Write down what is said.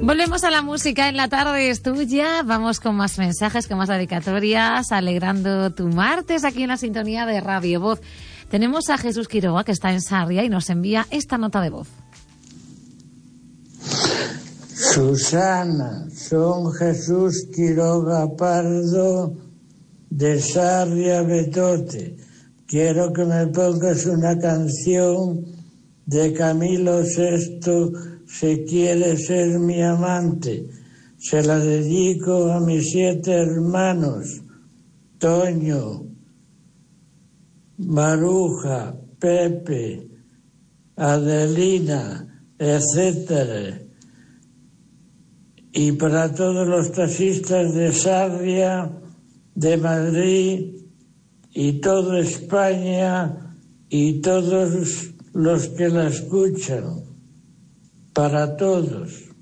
Volvemos a la música en la tarde, es tuya. Vamos con más mensajes, con más dedicatorias, alegrando tu martes aquí en la sintonía de Radio Voz. Tenemos a Jesús Quiroga, que está en Sarria, y nos envía esta nota de voz. Susana, son Jesús Quiroga Pardo de Sarria, Betote. Quiero que me pongas una canción de Camilo VI, Si quieres ser mi amante. Se la dedico a mis 7 hermanos, Toño, Maruja, Pepe, Adelina, etcétera. Y para todos los taxistas de Sarria, de Madrid y toda España y todos los que la escuchan. Para todos.